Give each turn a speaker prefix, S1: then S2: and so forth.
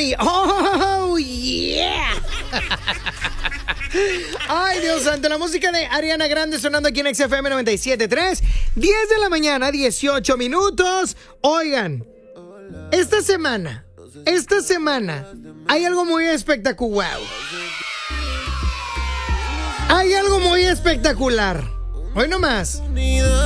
S1: Ay, oh, yeah. Ay, Dios santo, la música de Ariana Grande sonando aquí en XFM 97.3, 10 de la mañana, 18 minutos. Oigan, esta semana, hay algo muy espectacular. Hay algo muy espectacular. Hoy nomás.